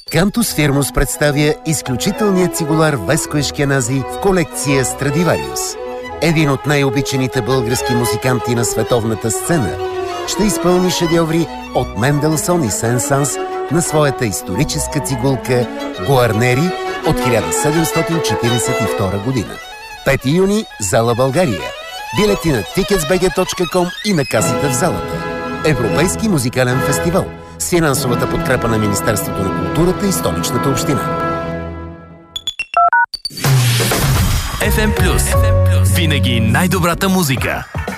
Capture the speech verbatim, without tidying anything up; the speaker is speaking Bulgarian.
Кантус Фирмус представя изключителният цигулар Веско Ешкенази в колекция Страдивариус. Един от най-обичаните български музиканти на световната сцена ще изпълни шедьоври от Менделсон и Сен-Санс на своята историческа цигулка Гуарнери от хиляда седемстотин четиридесет и втора година. пети юни, зала България. Билети на тикетс би джи точка ком и на касите в залата. Европейски музикален фестивал с финансовата подкрепа на Министерството на културата и Столичната община. еф ем Плюс. Винаги най-добрата музика.